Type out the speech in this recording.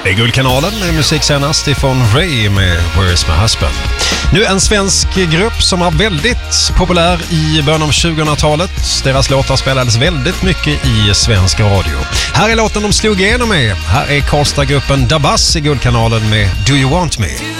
Det är Guldkanalen med musik senast ifrån Ray med Where's My Husband. Nu en svensk grupp som var väldigt populär i början av 2000-talet. Deras låtar spelades väldigt mycket i svensk radio. Här är låten de slog igenom med. Här är Karlstad-gruppen Dabas i Guldkanalen med Do You Want Me?